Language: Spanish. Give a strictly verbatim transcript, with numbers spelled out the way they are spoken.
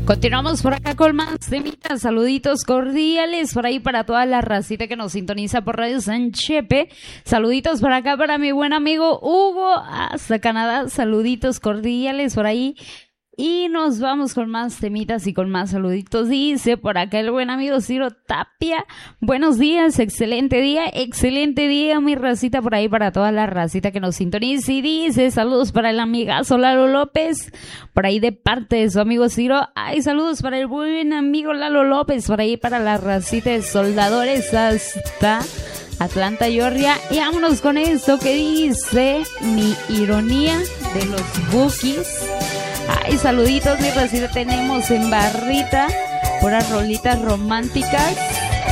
Continuamos por acá con más temitas, saluditos cordiales por ahí para toda la racita que nos sintoniza por Radio San Chepe. Saluditos por acá para mi buen amigo Hugo hasta Canadá, saluditos cordiales por ahí. Y nos vamos con más temitas y con más saluditos. Dice por acá el buen amigo Ciro Tapia. Buenos días, excelente día, excelente día, mi racita por ahí para toda la racita que nos sintoniza. Y dice saludos para el amigazo Lalo López, por ahí de parte de su amigo Ciro. Ay, saludos para el buen amigo Lalo López, por ahí para la racita de soldadores hasta Atlanta, Georgia. Y vámonos con esto que dice Mi Ironía de los Bookies. Ay, saluditos, mi racita, tenemos en barrita puras rolitas románticas.